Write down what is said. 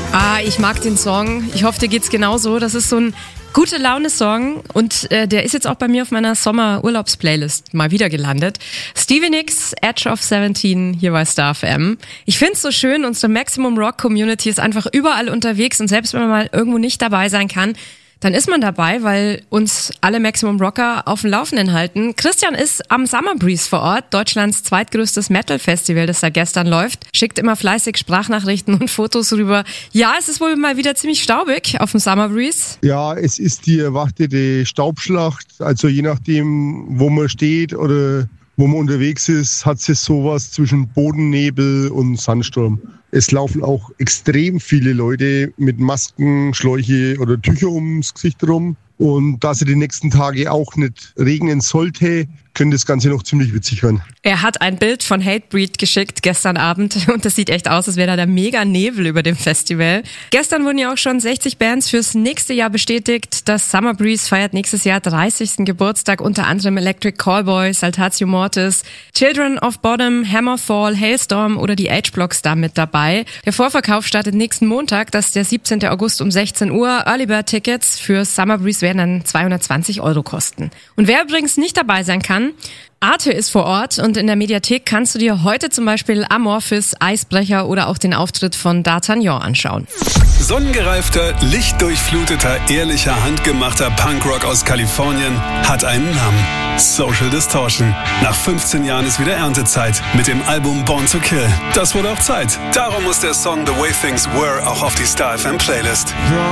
Ich mag den Song. Ich hoffe, dir geht's genauso. Das ist so ein Gute-Laune-Song und der ist jetzt auch bei mir auf meiner Sommer-Urlaubs-Playlist mal wieder gelandet. Stevie Nicks, Edge of 17, hier bei Star FM. Ich find's so schön, unsere Maximum Rock Community ist einfach überall unterwegs und selbst wenn man mal irgendwo nicht dabei sein kann, dann ist man dabei, weil uns alle Maximum Rocker auf dem Laufenden halten. Christian ist am Summer Breeze vor Ort, Deutschlands zweitgrößtes Metal-Festival, das da gestern läuft. Schickt immer fleißig Sprachnachrichten und Fotos rüber. Ja, es ist wohl mal wieder ziemlich staubig auf dem Summer Breeze. Ja, es ist die erwartete Staubschlacht. Also je nachdem, wo man steht oder wo man unterwegs ist, hat es sowas zwischen Bodennebel und Sandsturm. Es laufen auch extrem viele Leute mit Masken, Schläuche oder Tücher ums Gesicht rum. Und da es die nächsten Tage auch nicht regnen sollte, könnte das Ganze noch ziemlich witzig werden. Er hat ein Bild von Hatebreed geschickt gestern Abend und das sieht echt aus, als wäre da der mega Nebel über dem Festival. Gestern wurden ja auch schon 60 Bands fürs nächste Jahr bestätigt. Das Summer Breeze feiert nächstes Jahr 30. Geburtstag, unter anderem Electric Callboy, Saltatio Mortis, Children of Bodom, Hammerfall, Hailstorm oder die H-Blocks da mit dabei. Der Vorverkauf startet nächsten Montag, das ist der 17. August um 16 Uhr. Early Bird Tickets für Summer Breeze werden dann 220 € kosten. Und wer übrigens nicht dabei sein kann, Arte ist vor Ort und in der Mediathek kannst du dir heute zum Beispiel Amorphis, Eisbrecher oder auch den Auftritt von D'Artagnan anschauen. Sonnengereifter, lichtdurchfluteter, ehrlicher, handgemachter Punkrock aus Kalifornien hat einen Namen. Social Distortion. Nach 15 Jahren ist wieder Erntezeit mit dem Album Born to Kill. Das wurde auch Zeit. Darum muss der Song The Way Things Were auch auf die Star FM Playlist.